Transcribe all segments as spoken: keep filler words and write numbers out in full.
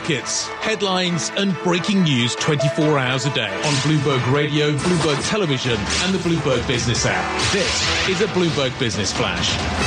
markets, headlines and breaking news twenty-four hours a day on Bloomberg Radio, Bloomberg Television and the Bloomberg Business app. This is a Bloomberg Business Flash.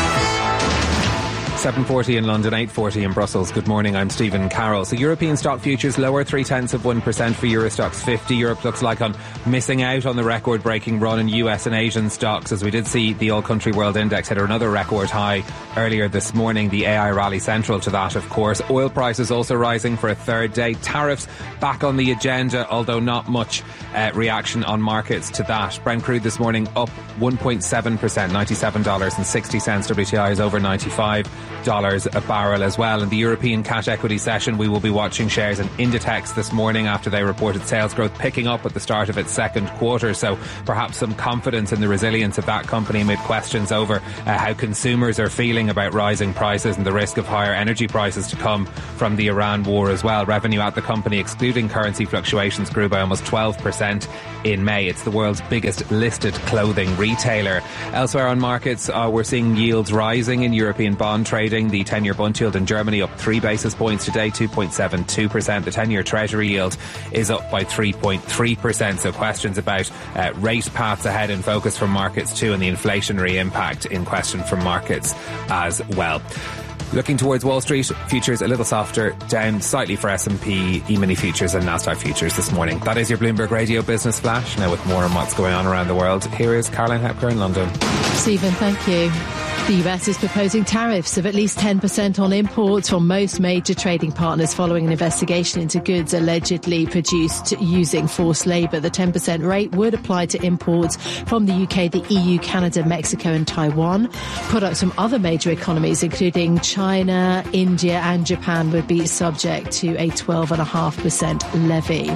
seven forty in London, eight forty in Brussels. Good morning, I'm Stephen Carroll. So European stock futures lower three tenths of one percent for Eurostoxx fifty. Europe looks like on missing out on the record-breaking run in U S and Asian stocks, as we did see the all-country world index hit another record high earlier this morning. The A I rally central to that, of course. Oil prices also rising for a third day. Tariffs back on the agenda, although not much uh, reaction on markets to that. Brent crude this morning up one point seven percent, ninety-seven dollars and sixty cents. W T I is over ninety-five dollars a barrel as well. In the European cash equity session, we will be watching shares in Inditex this morning after they reported sales growth picking up at the start of its second quarter. So perhaps some confidence in the resilience of that company amid questions over uh, how consumers are feeling about rising prices and the risk of higher energy prices to come from the Iran war as well. Revenue at the company, excluding currency fluctuations, grew by almost twelve percent in May. It's the world's biggest listed clothing retailer. Elsewhere on markets, uh, we're seeing yields rising in European bond trading. The ten-year bond yield in Germany up three basis points today, two point seven two percent. The ten-year Treasury yield is up by three point three percent. So questions about uh, rate paths ahead in focus from markets too, and the inflationary impact in question from markets as well. Looking towards Wall Street, futures a little softer, down slightly for S and P, E-mini futures and Nasdaq futures this morning. That is your Bloomberg Radio Business Flash. Now with more on what's going on around the world, here is Caroline Hepker in London. Stephen, thank you. The U S is proposing tariffs of at least ten percent on imports from most major trading partners following an investigation into goods allegedly produced using forced labour. The ten percent rate would apply to imports from the U K, the E U, Canada, Mexico and Taiwan. Products from other major economies, including China, India and Japan, would be subject to a twelve point five percent levy.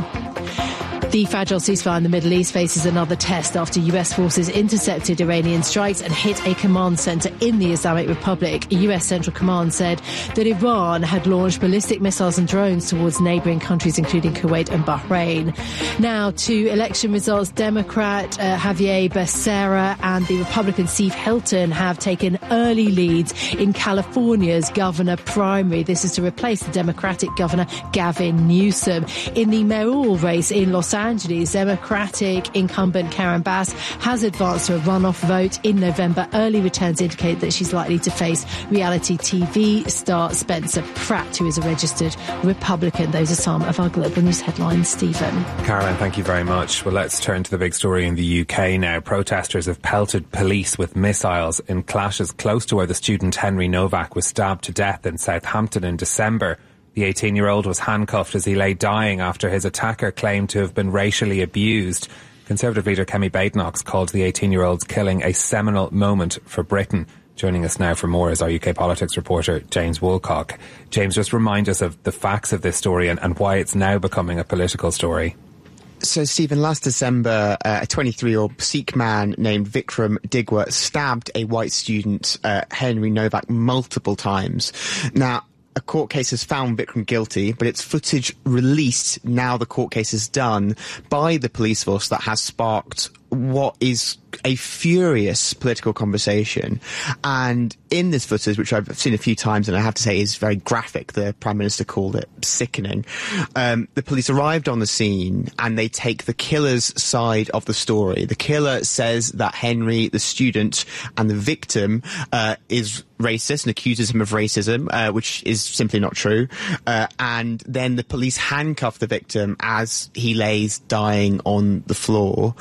The fragile ceasefire in the Middle East faces another test after U S forces intercepted Iranian strikes and hit a command centre in the Islamic Republic. U S Central Command said that Iran had launched ballistic missiles and drones towards neighbouring countries, including Kuwait and Bahrain. Now to election results. Democrat uh, Javier Becerra and the Republican Steve Hilton have taken early leads in California's governor primary. This is to replace the Democratic governor Gavin Newsom. In the mayoral race in Los Angeles, Angeles, Democratic incumbent Karen Bass has advanced to a runoff vote in November. Early returns indicate that she's likely to face reality T V star Spencer Pratt, who is a registered Republican. Those are some of our global news headlines. Stephen. Caroline, thank you very much. Well, let's turn to the big story in the U K now. Protesters have pelted police with missiles in clashes close to where the student Henry Novak was stabbed to death in Southampton in December. The eighteen-year-old was handcuffed as he lay dying after his attacker claimed to have been racially abused. Conservative leader Kemi Badenoch called the eighteen-year-old's killing a seminal moment for Britain. Joining us now for more is our U K politics reporter, James Woolcock. James, just remind us of the facts of this story and, and why it's now becoming a political story. So, Stephen, last December, uh, a twenty-three-year-old Sikh man named Vikram Digwa stabbed a white student, uh, Henry Novak, multiple times. Now, a court case has found Vikram guilty, but it's footage released now the court case is done by the police force that has sparked what is a furious political conversation. And in this footage, which I've seen a few times and I have to say is very graphic, the Prime Minister called it sickening, um, the police arrived on the scene and they take the killer's side of the story. The killer says that Henry, the student, and the victim uh, is racist and accuses him of racism, uh, which is simply not true. Uh, and then the police handcuff the victim as he lays dying on the floor.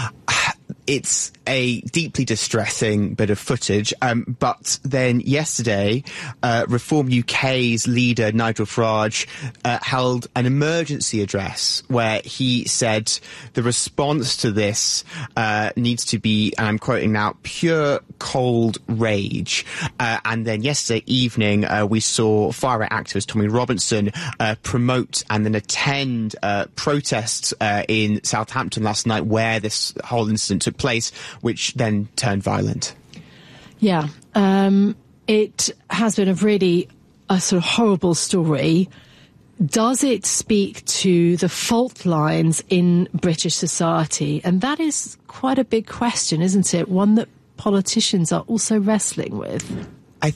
It's a deeply distressing bit of footage. Um, but then yesterday, uh, Reform U K's leader, Nigel Farage, uh, held an emergency address where he said the response to this uh, needs to be, and I'm quoting now, pure cold rage. Uh, and then yesterday evening, uh, we saw far right activist Tommy Robinson uh, promote and then attend uh, protests uh, in Southampton last night where this whole incident took place, which then turned violent. Yeah, um, it has been a really a sort of horrible story. Does it speak to the fault lines in British society? And that is quite a big question, isn't it? One that politicians are also wrestling with. I think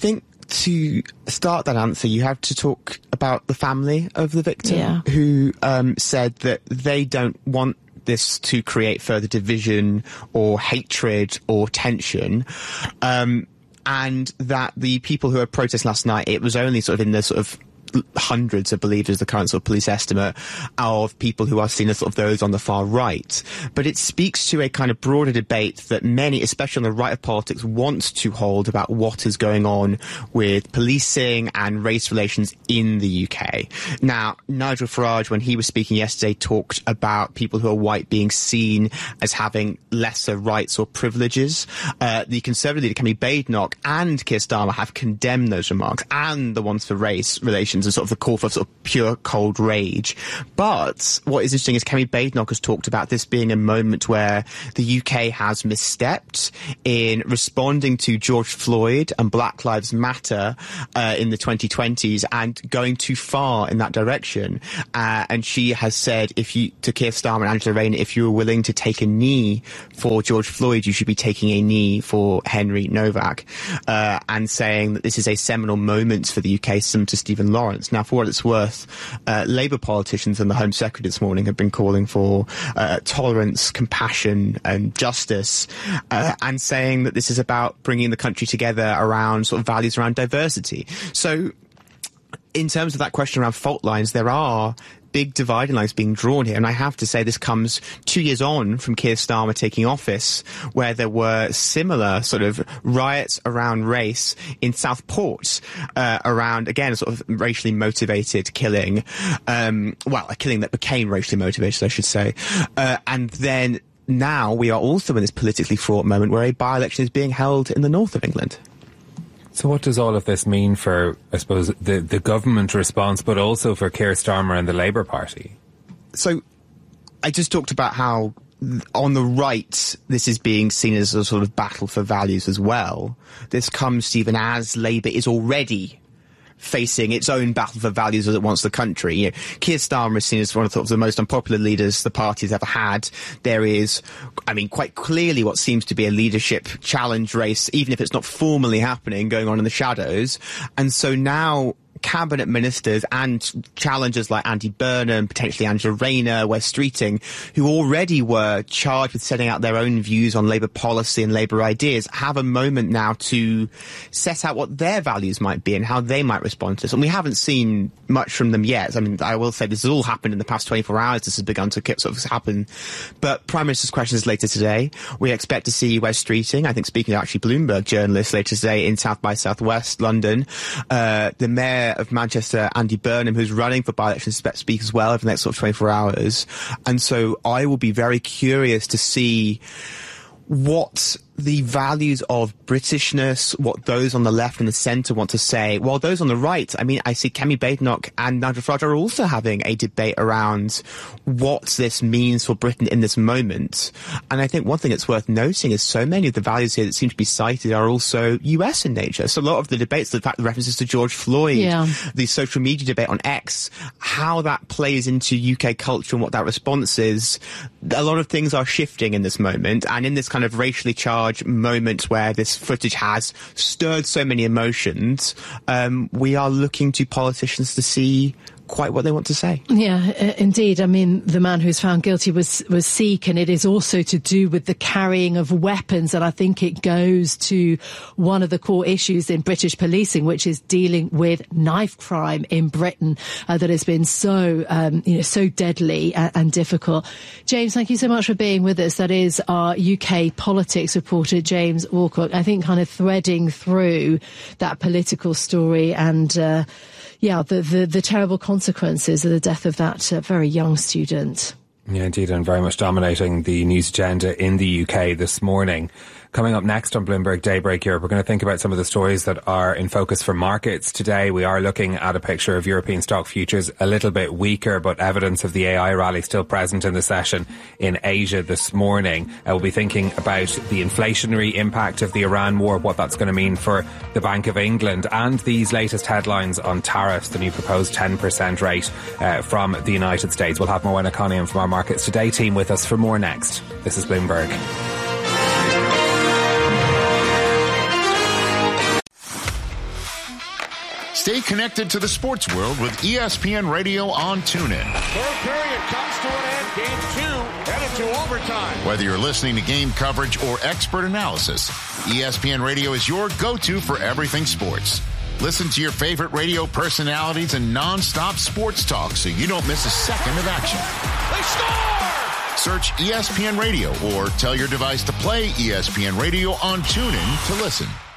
to start that answer, you have to talk about the family of the victim, yeah. who um, said that they don't want this to create further division or hatred or tension. Um, and that the people who were protesting last night, it was only sort of in the sort of hundreds, I believe, is the current sort of police estimate of people who are seen as sort of those on the far right. But it speaks to a kind of broader debate that many, especially on the right of politics, want to hold about what is going on with policing and race relations in the U K. Now, Nigel Farage, when he was speaking yesterday, talked about people who are white being seen as having lesser rights or privileges. Uh, the Conservative leader, Kemi Badenoch, and Keir Starmer have condemned those remarks, and the ones for race relations and sort of the call for sort of pure cold rage. But what is interesting is Kemi Badenoch has talked about this being a moment where the U K has misstepped in responding to George Floyd and Black Lives Matter uh, in the twenty twenties and going too far in that direction. Uh, and she has said, if you to Keir Starmer and Angela Rayner, if you were willing to take a knee for George Floyd, you should be taking a knee for Henry Novak, uh, and saying that this is a seminal moment for the U K, similar to Stephen Lawrence. Now, for what it's worth, uh, Labour politicians and the Home Secretary this morning have been calling for uh, tolerance, compassion and justice, uh, and saying that this is about bringing the country together around sort of values around diversity. So, in terms of that question around fault lines, there are big dividing lines being drawn here. And I have to say this comes two years on from Keir Starmer taking office, where there were similar sort of riots around race in Southport, uh, around, again, sort of racially motivated killing. Um, well, a killing that became racially motivated, I should say. Uh, and then now we are also in this politically fraught moment where a by-election is being held in the north of England. So what does all of this mean for, I suppose, the, the government response, but also for Keir Starmer and the Labour Party? So I just talked about how on the right, this is being seen as a sort of battle for values as well. This comes, Stephen, as Labour is already facing its own battle for values as it wants the country. You know, Keir Starmer is seen as one of the, the most unpopular leaders the party's ever had. There is, I mean, quite clearly what seems to be a leadership challenge race, even if it's not formally happening, going on in the shadows. And so now cabinet ministers and challengers like Andy Burnham, potentially Angela Rayner, Wes Streeting, who already were charged with setting out their own views on Labour policy and Labour ideas, have a moment now to set out what their values might be and how they might respond to this. And we haven't seen much from them yet. I mean, I will say this has all happened in the past twenty-four hours. This has begun to sort of happen. But Prime Minister's question is later today. We expect to see Wes Streeting, I think speaking to actually Bloomberg journalists later today in South by Southwest London. Uh, the Mayor of Manchester, Andy Burnham, who's running for by-election, speak as well over the next sort of twenty-four hours. And so I will be very curious to see what the values of Britishness, what those on the left and the centre want to say, while those on the right, I mean, I see Kemi Badenoch and Nigel Farage are also having a debate around what this means for Britain in this moment. And I think one thing that's worth noting is so many of the values here that seem to be cited are also U S in nature. So a lot of the debates, the fact the references to George Floyd, yeah. the social media debate on X, how that plays into U K culture and what that response is, a lot of things are shifting in this moment. And in this kind of racially charged moment where this footage has stirred so many emotions, um, we are looking to politicians to see quite what they want to say. Yeah, uh, indeed. I mean, the man who's found guilty was was Sikh, and it is also to do with the carrying of weapons. And I think it goes to one of the core issues in British policing, which is dealing with knife crime in Britain, uh, that has been so, um, you know, so deadly and, and difficult. James, thank you so much for being with us. That is our U K politics reporter, James Alcock. I think kind of threading through that political story and, uh, yeah, the, the, the terrible consequences of the death of that uh, very young student. Yeah, indeed, and very much dominating the news agenda in the U K this morning. Coming up next on Bloomberg Daybreak Europe, we're going to think about some of the stories that are in focus for markets today. We are looking at a picture of European stock futures a little bit weaker, but evidence of the A I rally still present in the session in Asia this morning. Uh, we'll be thinking about the inflationary impact of the Iran war, what that's going to mean for the Bank of England, and these latest headlines on tariffs, the new proposed ten percent rate uh, from the United States. We'll have Moana Coniam from our Markets Today team with us for more next. This is Bloomberg. Stay connected to the sports world with E S P N Radio on TuneIn. Third period comes to an end. Game two headed to overtime. Whether you're listening to game coverage or expert analysis, E S P N Radio is your go-to for everything sports. Listen to your favorite radio personalities and non-stop sports talk so you don't miss a second of action. They score! Search E S P N Radio or tell your device to play E S P N Radio on TuneIn to listen.